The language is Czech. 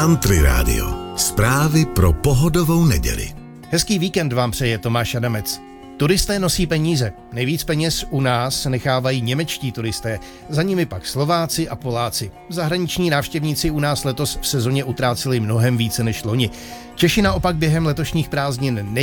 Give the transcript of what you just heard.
Country Radio. Zprávy pro pohodovou neděli. Hezký víkend vám přeje Tomáš Adamec. Turisté nosí peníze. Nejvíc peněz u nás nechávají němečtí turisté, za nimi pak Slováci a Poláci. Zahraniční návštěvníci u nás letos v sezóně utráceli mnohem více než loni. Češi naopak během letošních prázdnin